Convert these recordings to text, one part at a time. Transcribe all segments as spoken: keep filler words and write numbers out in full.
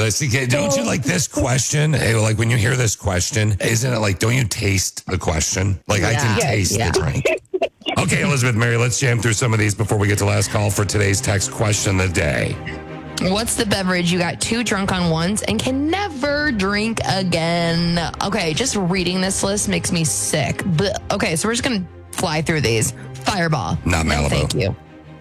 Uh, see, don't you like this question? Hey, like when you hear this question, isn't it like, don't you taste the question? Like I can Yeah. taste Yeah. the drink. Okay, Elizabeth Mary, let's jam through some of these before we get to last call for today's text question of the day. What's the beverage you got too drunk on once and can never drink again? Okay, just reading this list makes me sick. But okay, so we're just gonna fly through these. Fireball. Not No, Malibu. thank you.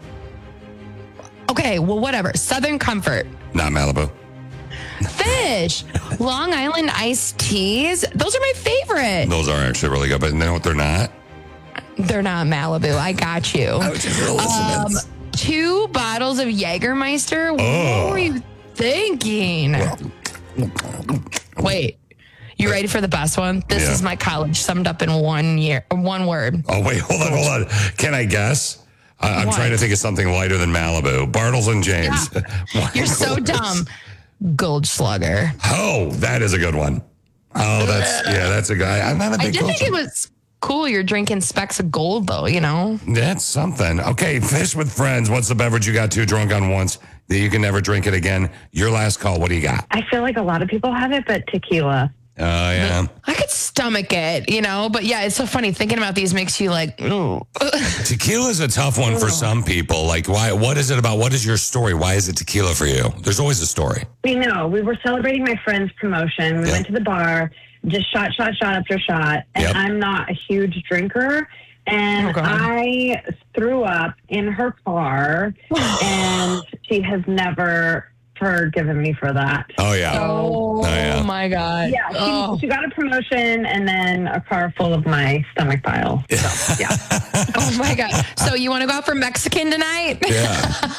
Okay, well, whatever. Southern Comfort. Not Malibu. Fish. Long Island iced teas. Those are my favorite. Those are actually really good, but you know what? They're not. They're not Malibu. I got you. I was just Um, listening. two bottles of Jägermeister. Oh. What were you thinking? Wait, you ready for the best one? This Yeah. is my college summed up in one year, one word. Oh, wait, hold on, hold on. Can I guess? I, I'm What? trying to think of something lighter than Malibu. Bartles and James. You're so dumb. Goldschlager. Oh, that is a good one. Oh, that's, yeah, that's a guy. I'm not a I big did think culture- it was cool. You're drinking specks of gold, though. You know. That's something. Okay, Fish with Friends. What's the beverage you got too drunk on once that you can never drink it again? Your last call. What do you got? I feel like a lot of people have it, but tequila. Oh, yeah. I could stomach it, you know, but yeah, it's so funny. Thinking about these makes you like, ooh. Tequila's a tough one for some people. Like, why? What is it about? What is your story? Why is it tequila for you? There's always a story. We know. We were celebrating my friend's promotion. We Yeah. went to the bar, just shot, shot, shot after shot. And Yep. I'm not a huge drinker. And Oh, God. I threw up in her car, and she has never forgiven me for that. Oh, yeah. Oh, yeah. my God. Yeah, she, Oh. she got a promotion and then a car full of my stomach bile. So, yeah. Oh my God. So you want to go out for Mexican tonight? Yeah.